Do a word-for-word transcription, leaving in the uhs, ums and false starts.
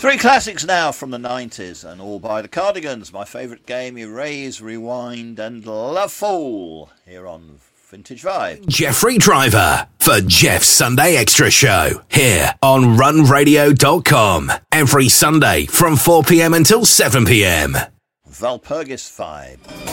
Three classics now from the nineties, and all by the Cardigans. My favourite game, Erase, Rewind, and Loveful, here on Vintage Vibe. Jeffrey Driver for Jeff's Sunday Extra Show, here on run radio dot com. Every Sunday from four p.m. until seven p.m. Valpurgis Vibe.